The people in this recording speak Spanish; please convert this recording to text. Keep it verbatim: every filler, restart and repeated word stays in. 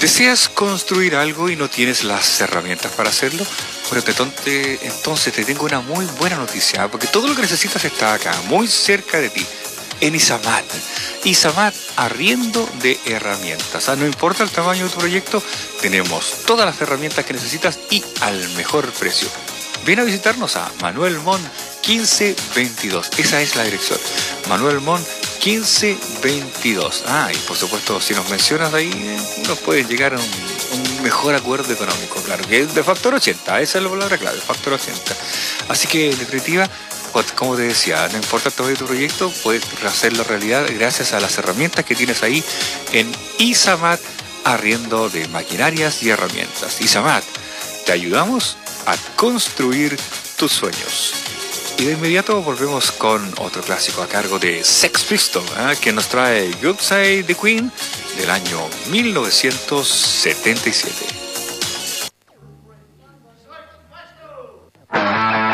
¿Deseas construir algo y no tienes las herramientas para hacerlo? Bueno, te tonte, entonces te tengo una muy buena noticia, porque todo lo que necesitas está acá, muy cerca de ti, en Izamat. Izamat, arriendo de herramientas. Ah, no importa el tamaño de tu proyecto, tenemos todas las herramientas que necesitas y al mejor precio. Ven a visitarnos a Manuel Mon quince veintidós. Esa es la dirección. Manuel Mon quince veintidós. Ah, y por supuesto, si nos mencionas ahí, eh, nos pueden llegar a un, un mejor acuerdo económico, claro, que es de factor ochenta. Esa es la palabra clave, factor ochenta. Así que, en definitiva, como te decía, no importa el tamaño de tu proyecto, puedes hacerlo realidad gracias a las herramientas que tienes ahí en Izamat, arriendo de maquinarias y herramientas. Izamat, te ayudamos a construir tus sueños. Y de inmediato volvemos con otro clásico a cargo de Sex Pistols, ¿eh? que nos trae God Save the Queen del año mil novecientos setenta y siete.